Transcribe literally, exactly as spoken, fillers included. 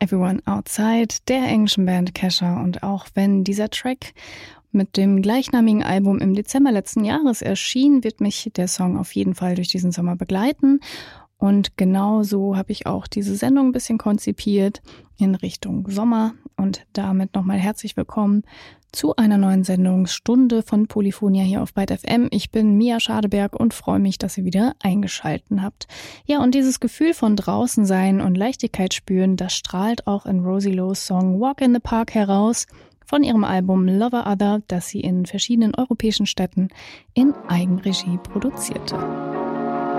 Everyone Outside der englischen Band Kesha. Und auch wenn dieser Track mit dem gleichnamigen Album im Dezember letzten Jahres erschien, wird mich der Song auf jeden Fall durch diesen Sommer begleiten. Und genau so habe ich auch diese Sendung ein bisschen konzipiert in Richtung Sommer. Und damit nochmal herzlich willkommen zu einer neuen Sendungsstunde von Polyphonia hier auf Byte F M. Ich bin Mia Schadeberg und freue mich, dass ihr wieder eingeschalten habt. Ja, und dieses Gefühl von draußen sein und Leichtigkeit spüren, das strahlt auch in Rosie Lowe's Song Walk in the Park heraus von ihrem Album Lover Other, das sie in verschiedenen europäischen Städten in Eigenregie produzierte.